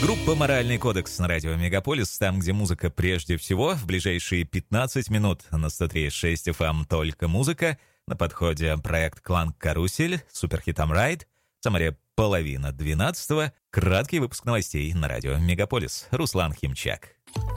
Группа «Моральный кодекс» на радио «Мегаполис», там, где музыка прежде всего. В ближайшие 15 минут на 103.6 FM только музыка. На подходе проект «Клан Карусель», суперхит «Амрайд», в Самаре половина 12-го. Краткий выпуск новостей на радио «Мегаполис». Руслан Химчак.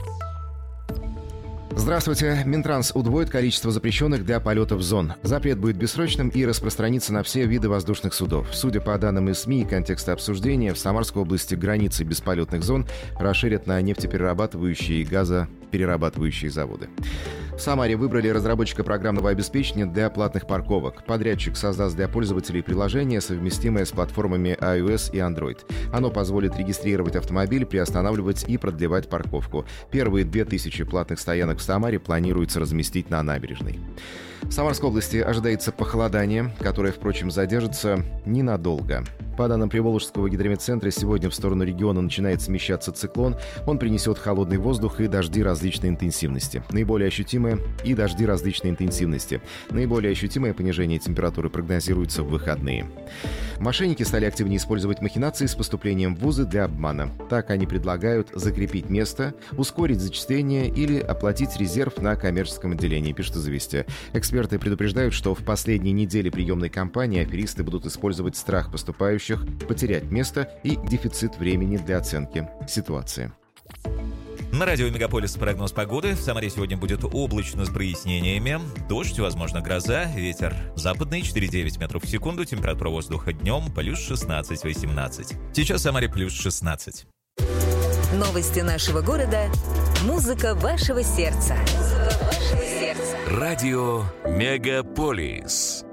Здравствуйте. Минтранс удвоит количество запрещенных для полетов зон. Запрет будет бессрочным и распространится на все виды воздушных судов. Судя по данным из СМИ и контекста обсуждения, в Самарской области границы бесполетных зон расширят на нефтеперерабатывающие и газоперерабатывающие заводы. В Самаре выбрали разработчика программного обеспечения для платных парковок. Подрядчик создаст для пользователей приложение, совместимое с платформами iOS и Android. Оно позволит регистрировать автомобиль, приостанавливать и продлевать парковку. Первые 2000 платных стоянок в Самаре планируется разместить на набережной. В Самарской области ожидается похолодание, которое, впрочем, задержится ненадолго. По данным Приволжского гидрометцентра, сегодня в сторону региона начинает смещаться циклон. Он принесет холодный воздух и дожди различной интенсивности. Наиболее ощутимое понижение температуры прогнозируется в выходные. Мошенники стали активнее использовать махинации с поступлением в вузы для обмана. Так они предлагают закрепить место, ускорить зачисление или оплатить резерв на коммерческом отделении, пишет «Известия». Эксперты предупреждают, что в последние недели приемной кампании аферисты будут использовать страх поступающих, потерять место и дефицит времени для оценки ситуации. На радио «Мегаполис» прогноз погоды. В Самаре сегодня будет облачно с прояснениями. Дождь, возможно, гроза. Ветер западный 4,9 метров в секунду. Температура воздуха днем плюс 16-18. Сейчас в Самаре плюс 16. Новости нашего города. Музыка вашего сердца. Радио «Мегаполис».